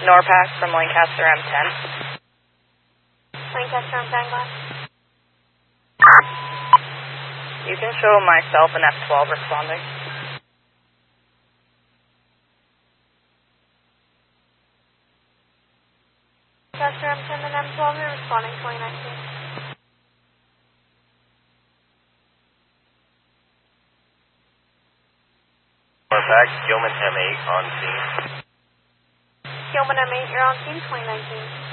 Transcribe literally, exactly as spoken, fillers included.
Norpac from Lancaster M ten. Lancaster M ten, go ahead. You can show myself and F twelve responding. Lancaster M ten and M twelve, you're responding twenty nineteen. Norpac, Gilman M eight on scene. Gilman M eight, you're on scene twenty nineteen.